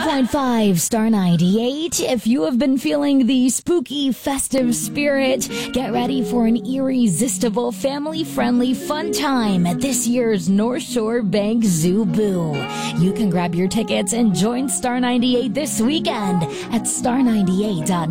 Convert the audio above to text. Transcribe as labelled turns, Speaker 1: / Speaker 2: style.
Speaker 1: 102.5 Star 98. If you have been feeling the spooky, festive spirit, get ready for an irresistible, family-friendly fun time at this year's North Shore Bank Zoo Boo. You can grab your tickets and join Star 98 this weekend at star98.net.